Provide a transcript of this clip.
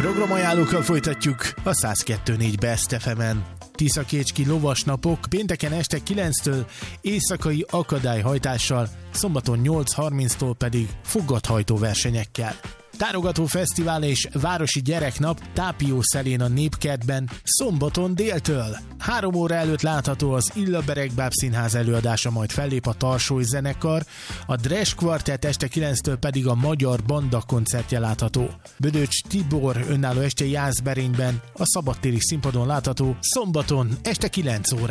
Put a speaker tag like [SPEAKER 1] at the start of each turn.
[SPEAKER 1] Programajánlókkal folytatjuk a 102.4 Best FM-en. Tiszakécski lovasnapok pénteken este 9-től éjszakai akadályhajtással, szombaton 8:30-tól pedig foggathajtó versenyekkel. Tárogató fesztivál és városi gyereknap Tápió Szelén a Népkertben szombaton déltől. 3 óra előtt látható az Illabereg Bábszínház előadása, majd fellép a Tarsói zenekar, a Dres Quartet este 9-től pedig a Magyar Banda koncertje látható. Bödöcs Tibor önálló este Jászberényben a szabadtéri színpadon látható szombaton este 9 óra.